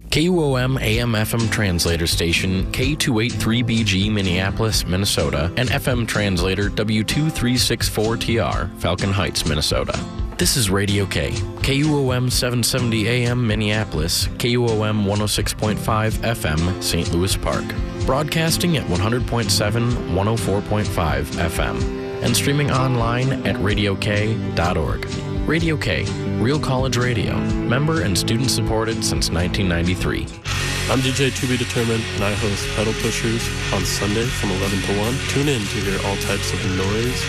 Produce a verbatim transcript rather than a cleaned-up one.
K U O M A M F M translator station K two eighty-three B G Minneapolis, Minnesota, and F M translator W two three six four T R Falcon Heights, Minnesota. This is Radio K, K U O M seven seventy A M Minneapolis, K U O M one oh six point five F M Saint Louis Park, broadcasting at one hundred point seven, one oh four point five F M, and streaming online at radio k dot org. Radio K, Real College Radio, member and student supported since nineteen ninety-three. I'm D J To Be Determined, and I host Pedal Pushers on Sunday from eleven to one. Tune in to hear all types of noise,